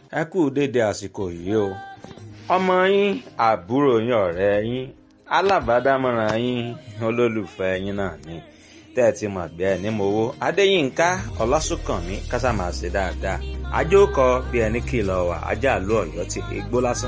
ẹ kú dédé àsìkò yìí o ọmọ yín àbúrò yín ọ̀rẹ́ yín alábàádámọ̀ràn yín olólùfẹ́ yín náà ni tẹ́ ẹ ti mọ̀ bí ẹni mowó adéyínká ọlásùnkànmí kásámàṣe dáadáa àjòkọ bí ẹni kìlọ̀ wà ajá àlú ọ̀yọ́ ti gbó lásán